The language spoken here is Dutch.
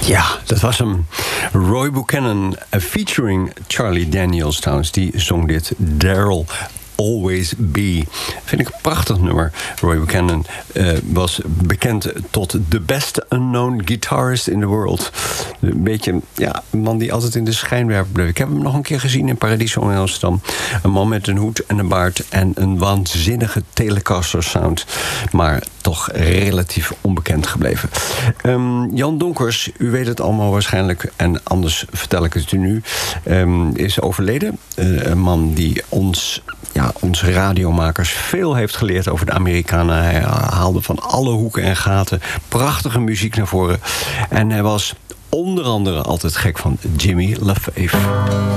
Ja, dat was hem. Roy Buchanan, featuring Charlie Daniels trouwens. Die zong dit, Daryl Always Be. Vind ik een prachtig nummer. Roy Buchanan was bekend tot de best unknown guitarist in the world. Een beetje, ja, een man die altijd in de schijnwerper bleef. Ik heb hem nog een keer gezien in Paradiso in Amsterdam. Een man met een hoed en een baard en een waanzinnige Telecaster sound. Maar toch relatief onbekend gebleven. Jan Donkers, u weet het allemaal waarschijnlijk, en anders vertel ik het u nu, is overleden. Een man die ons radiomakers veel heeft geleerd over de Amerikanen. Hij haalde van alle hoeken en gaten prachtige muziek naar voren. En hij was onder andere altijd gek van Jimmy LaFave.